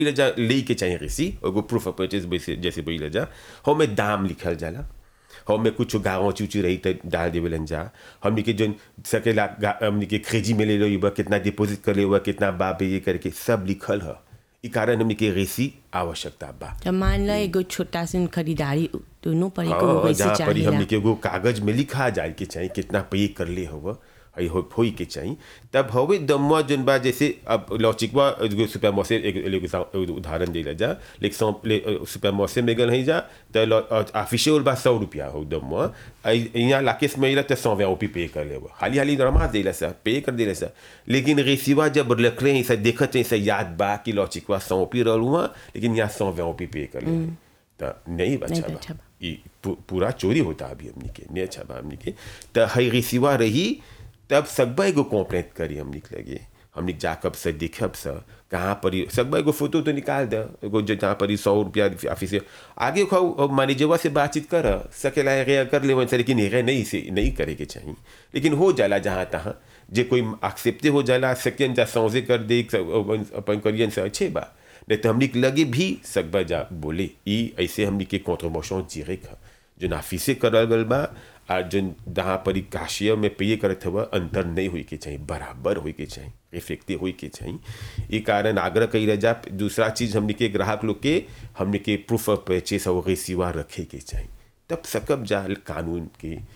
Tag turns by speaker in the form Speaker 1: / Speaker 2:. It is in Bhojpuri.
Speaker 1: जा ले के चाहिए रेसी एगो प्रूफ ऑफ परचेज जैसे बोले जा हो में दाम लिखल जाला हो में कुछ गाँव चूची रही तो डाल देवेलन जा हमने के जो सकेला हमने के खेजी में ले लो ये कितना डिपॉजिट कर ले हुआ कितना बाप ये करके सब लिखल है ई कारण हमने के रेसी आवश्यकता बा।
Speaker 2: तो मान लो एगो छोटा सा खरीदारी दोनों पर
Speaker 1: जहाँ पर हमने के एगो कागज में लिखा जाए के चाहिए कितना पे कर ले हो होई के चाहिए तब हवे दम्मा जन बा जैसे अब लॉचिकवा सुपर मॉसे एक उदाहरण दे जा लेकिन सुपर मॉसे में गल नहीं जा तो ऑफिशियल बा 100 रुपया हो दम्मा यहाँ लाकेस में तो 120 रुपये पे कर ले हाली हाली रमा दे सा पे कर दे सा लेकिन रेसिवा जब रख रहे ऐसा देखते ऐसा याद बा कि लॉचिकवा 100 रुपये रहूँ लेकिन यहाँ 120 रुपये पे कर ले तो नहीं बचा पूरा चोरी होता अभी हमने के नहीं अच्छा बा हमने के तो है रेसिवा रही तब सकबा एगो कंप्लेंट करी हम लगे हमने जाकब से देखब से कहाँ पर सकबा एगो फोटो तो निकाल दे एगो जहाँ पर 100 रुपया ऑफिस आगे खाओ मैनेजरवा से बातचीत कर सकेला कर ले वैसे लेकिन नहीं से नहीं करे के चाहिए लेकिन हो जाला जहाँ तहाँ जे कोई एक्सेप्टे हो जाला सेकेंड जा सौजे कर दे अपन करियन से अच्छे बा नहीं तो हमने लगे भी सकबा जा बोले ई ऐसे हमने के कॉन्ट्रीब्यूशन डायरेक्ट जो ऑफिस से करल गल बा और जो जहाँ पर काशिया में पे करते हुआ अंतर नहीं हुई के चाहिए बराबर हुई के चाहिए इफेक्टिव हुई के चाहिए ये कारण आग्रह कही रह जा। दूसरा चीज़ हमने के ग्राहक लोग के हमने के प्रूफ ऑफ परचेस और रेसिवा रखे के चाहिए तब सकब जा कानून के